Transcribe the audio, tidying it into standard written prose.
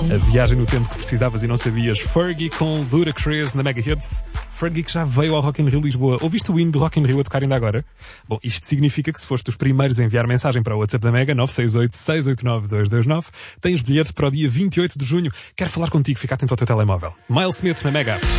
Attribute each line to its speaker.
Speaker 1: A viagem no tempo que precisavas e não sabias. Fergie com Ludacris na Mega Hits. Fergie que já veio ao Rock in Rio Lisboa. Ouviste o hino do Rock in Rio a tocar ainda agora? Bom, isto significa que se foste dos primeiros a enviar mensagem para o WhatsApp da Mega, 968-689-229, tens bilhete para o dia 28 de junho. Quero falar contigo, fica atento ao teu telemóvel. Miles Smith na Mega.